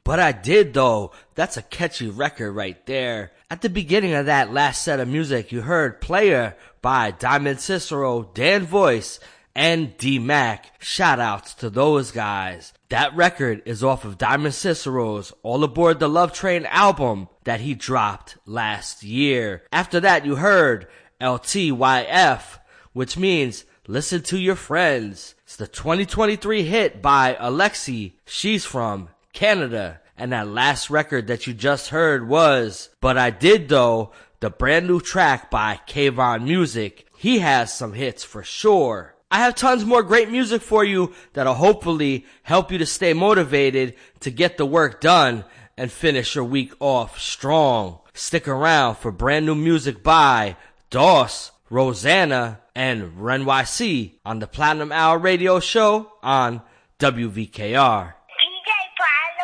But I Did Though. That's a catchy record right there. At the beginning of that last set of music, you heard Player by Diamond Cicero, Dan Voice, and D-Mac. Shout outs to those guys. That record is off of Diamond Cicero's All Aboard the Love Train album that he dropped last year. After that, you heard LTYF, which means Listen to Your Friends. It's the 2023 hit by Alexi. She's from Canada. And that last record that you just heard was But I Did Though, the brand new track by Kayvon Music. He has some hits for sure. I have tons more great music for you that'll hopefully help you to stay motivated to get the work done and finish your week off strong. Stick around for brand new music by Doss, Rosanna, and Ren YC on the Platinum Hour Radio Show on WVKR.